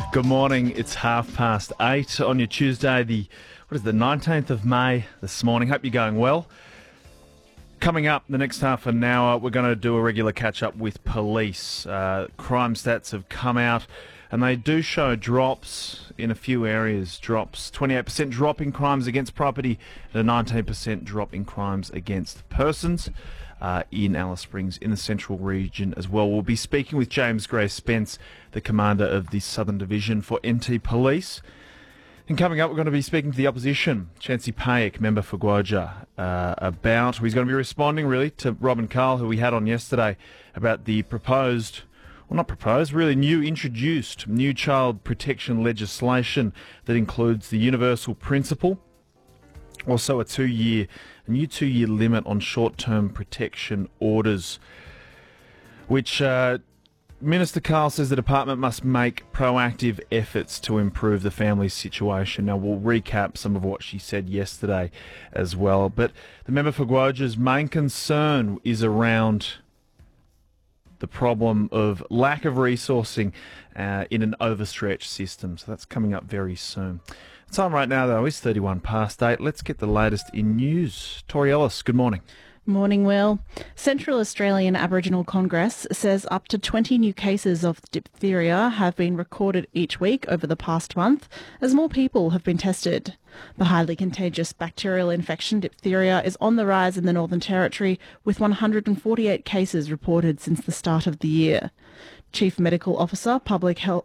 Good morning. It's 8:30 on your Tuesday, the 19th of May this morning. Hope you're going well. Coming up the next half an hour, we're going to do a regular catch-up with police. Crime stats have come out, and they do show drops in a few areas. 28% drop in crimes against property and a 19% drop in crimes against persons in Alice Springs in the central region as well. We'll be speaking with James Gray-Spence, the commander of the Southern Division for NT Police. And coming up, we're going to be speaking to the opposition, Chancy Payek, member for Guoja, he's going to be responding really to Robin Carl, who we had on yesterday, about the introduced new child protection legislation that includes the universal principle, also a new two-year limit on short-term protection orders, which Minister Carl says the department must make proactive efforts to improve the family's situation. Now, we'll recap some of what she said yesterday as well. But the member for Guoja's main concern is around the problem of lack of resourcing in an overstretched system. So that's coming up very soon. The time right now, though, is 8:31. Let's get the latest in news. Tori Ellis, good morning. Morning, Will. Central Australian Aboriginal Congress says up to 20 new cases of diphtheria have been recorded each week over the past month as more people have been tested. The highly contagious bacterial infection diphtheria is on the rise in the Northern Territory, with 148 cases reported since the start of the year. Chief Medical Officer of Public Health,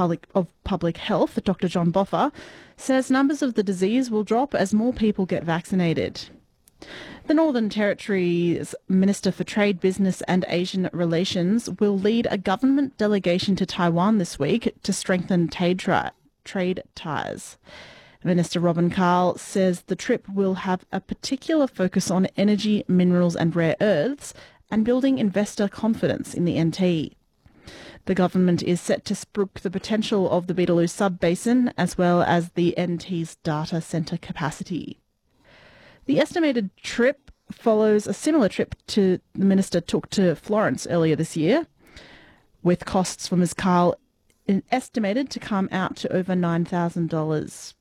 Dr. John Boffa, says numbers of the disease will drop as more people get vaccinated. The Northern Territory's Minister for Trade, Business and Asian Relations will lead a government delegation to Taiwan this week to strengthen trade ties. Minister Robin Carl says the trip will have a particular focus on energy, minerals and rare earths and building investor confidence in the NT. The government is set to spruik the potential of the Beetaloo sub-basin as well as the NT's data centre capacity. The estimated trip follows a similar trip the Minister took to Florence earlier this year, with costs for Ms Carl estimated to come out to over $9,000.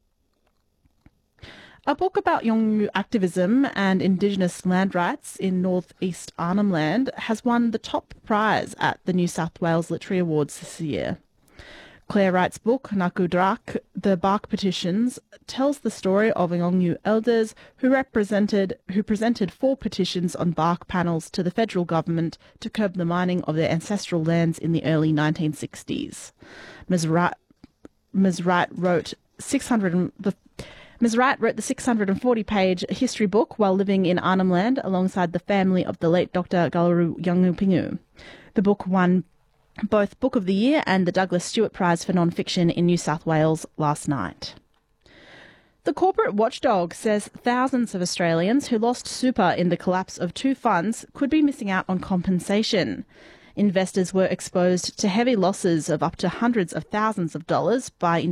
A book about Yolngu activism and Indigenous land rights in northeast Arnhem Land has won the top prize at the New South Wales Literary Awards this year. Claire Wright's book, Naku Drak, The Bark Petitions, tells the story of Yolngu elders who presented 4 petitions on bark panels to the federal government to curb the mining of their ancestral lands in the early 1960s. Ms. Wright wrote the 640-page history book while living in Arnhem Land alongside the family of the late Dr. Galaru Yunupingu. The book won both Book of the Year and the Douglas Stewart Prize for Non-Fiction in New South Wales last night. The corporate watchdog says thousands of Australians who lost super in the collapse of 2 funds could be missing out on compensation. Investors were exposed to heavy losses of up to hundreds of thousands of dollars by